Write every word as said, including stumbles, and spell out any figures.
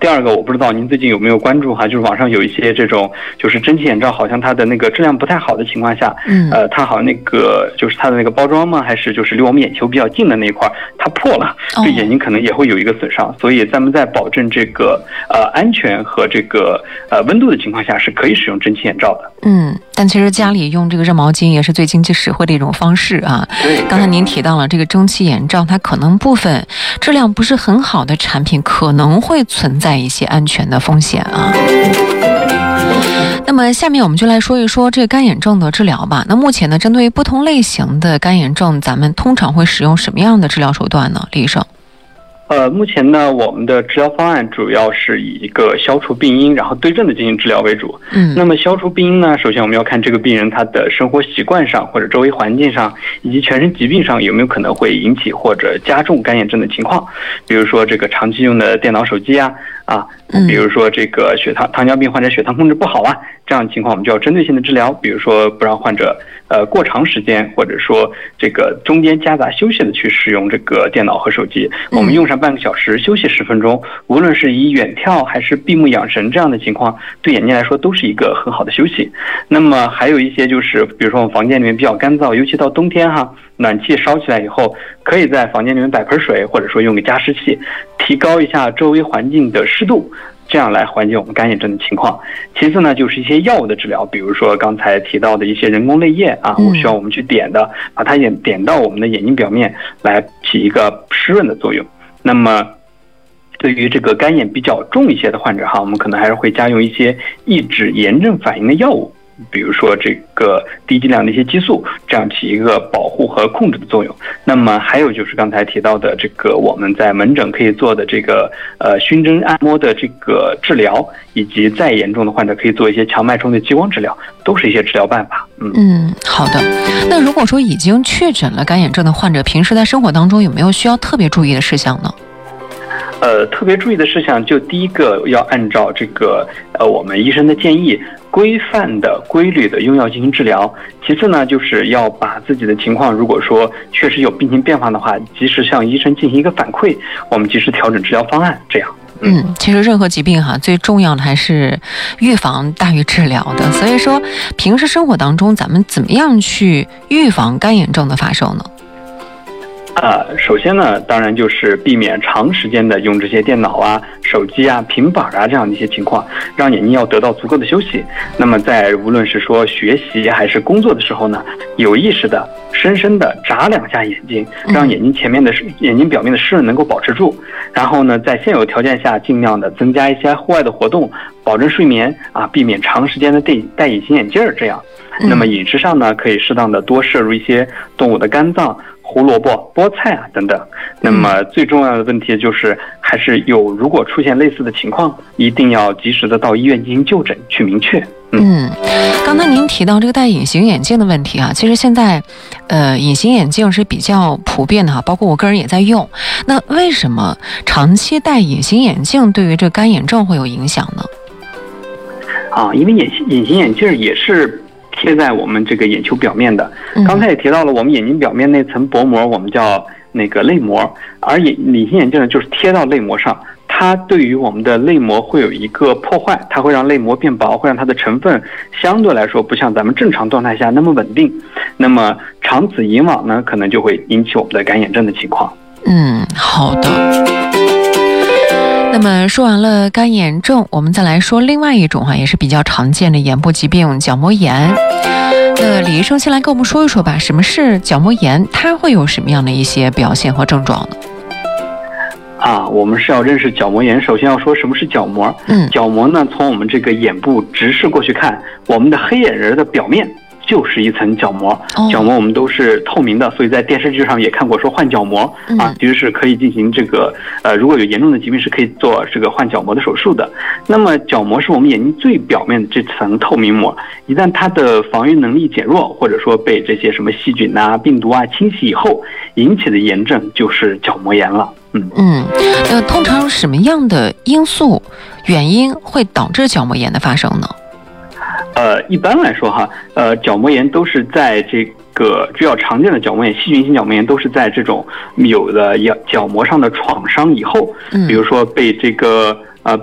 第二个，我不知道您最近有没有关注哈，就是网上有一些这种就是蒸汽眼罩，好像它的那个质量不太好的情况下，嗯，呃，它好像那个就是它的那个包装吗？还是就是离我们眼球比较近的那一块它破了，对眼睛可能也会有一个损伤。哦、所以咱们在保证这个呃安全和这个呃温度的情况下，是可以使用蒸汽眼罩的。 嗯，但其实家里用这个热毛巾也是最经济实惠的一种方式啊。 对， 刚才您提到了这个蒸汽眼罩，它可能部分质量不是很好的产品可能会存在一些安全的风险啊。那么下面我们就来说一说这个干眼症的治疗吧。那目前呢，针对不同类型的干眼症，咱们通常会使用什么样的治疗手段呢？李医生。 呃，目前呢，我们的治疗方案主要是以一个消除病因，然后对症的进行治疗为主。嗯，那么消除病因呢，首先我们要看这个病人他的生活习惯上，或者周围环境上，以及全身疾病上有没有可能会引起或者加重干眼症的情况。比如说这个长期用的电脑、手机啊，啊，比如说这个血糖糖尿病患者血糖控制不好啊，这样的情况我们就要针对性的治疗，比如说不让患者呃过长时间，或者说这个中间夹杂休息的去使用这个电脑和手机，我们用上半个小时休息十分钟，无论是以远眺还是闭目养神这样的情况，对眼睛来说都是一个很好的休息。那么还有一些就是比如说我们房间里面比较干燥，尤其到冬天哈，暖气烧起来以后，可以在房间里面摆盆水，或者说用个加湿器，提高一下周围环境的湿度，这样来缓解我们干眼症的情况。其次呢，就是一些药物的治疗，比如说刚才提到的一些人工泪液啊，我需要我们去点的，把它点点到我们的眼睛表面，来起一个湿润的作用。那么对于这个干眼比较重一些的患者哈，我们可能还是会加用一些抑制炎症反应的药物，比如说这个低剂量的一些激素，这样起一个保护和控制的作用。那么还有就是刚才提到的这个我们在门诊可以做的这个呃熏蒸按摩的这个治疗，以及再严重的患者可以做一些强脉冲的激光治疗，都是一些治疗办法。嗯嗯，好的。那如果说已经确诊了干眼症的患者，平时在生活当中有没有需要特别注意的事项呢？ 呃，特别注意的事项，就第一个要按照这个呃我们医生的建议，规范的、规律的用药进行治疗。其次呢，就是要把自己的情况，如果说确实有病情变化的话，及时向医生进行一个反馈，我们及时调整治疗方案。这样。 嗯，其实任何疾病哈，最重要的还是预防大于治疗的。所以说，平时生活当中，咱们怎么样去预防干眼症的发生呢？ 呃，首先呢，当然就是避免长时间的用这些电脑啊、手机啊、平板啊这样的一些情况，让眼睛要得到足够的休息。那么在无论是说学习还是工作的时候呢，有意识的、深深的眨两下眼睛，让眼睛前面的眼睛表面的湿润能够保持住。然后呢，在现有条件下，尽量的增加一些户外的活动，保证睡眠啊，避免长时间的戴戴隐形眼镜儿这样。那么饮食上呢，可以适当的多摄入一些动物的肝脏、胡萝卜、菠菜啊等等。那么最重要的问题就是，还是有如果出现类似的情况，一定要及时的到医院进行就诊，去明确。 嗯，刚才您提到这个戴隐形眼镜的问题啊，其实现在，呃，隐形眼镜是比较普遍的哈，包括我个人也在用。那为什么长期戴隐形眼镜对于这干眼症会有影响呢？ 啊，因为隐形隐形眼镜也是贴在我们这个眼球表面的。刚才也提到了，我们眼睛表面那层薄膜，我们叫那个泪膜，而隐隐形眼镜呢，就是贴到泪膜上。它对于我们的泪膜会有一个破坏，它会让泪膜变薄，会让它的成分相对来说不像咱们正常状态下那么稳定。那么长此以往呢，可能就会引起我们的干眼症的情况。 嗯，好的。那么说完了干眼症，我们再来说另外一种哈，也是比较常见的眼部疾病——角膜炎。那李医生先来跟我们说一说吧，什么是角膜炎？它会有什么样的一些表现和症状呢？ 啊，我们是要认识角膜炎，首先要说什么是角膜。嗯，角膜呢，从我们这个眼部直视过去看，我们的黑眼仁的表面就是一层角膜。哦、角膜我们都是透明的，所以在电视剧上也看过说换角膜、嗯、啊，其实是可以进行这个呃，如果有严重的疾病是可以做这个换角膜的手术的。那么角膜是我们眼睛最表面的这层透明膜，一旦它的防御能力减弱，或者说被这些什么细菌啊、病毒啊侵袭以后引起的炎症，就是角膜炎了。嗯嗯，呃，通常什么样的因素、原因会导致角膜炎的发生呢？ 呃，一般来说哈，呃，角膜炎都是在这个比较常见的角膜炎，细菌性角膜炎都是在这种有了角膜上的创伤以后，比如说被这个。